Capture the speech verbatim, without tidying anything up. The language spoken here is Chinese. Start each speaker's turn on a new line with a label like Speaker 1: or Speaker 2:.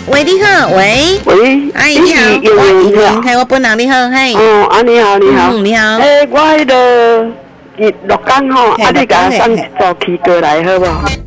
Speaker 1: 喂，你好，喂，
Speaker 2: 喂，
Speaker 1: 哎，你好，我莹莹，嘿，我本人你好，嘿，
Speaker 2: 哦，啊，你好，你好，
Speaker 1: 嗯，你好，
Speaker 2: 诶，我迄个六港吼，啊，你甲我送一组起过来好不好？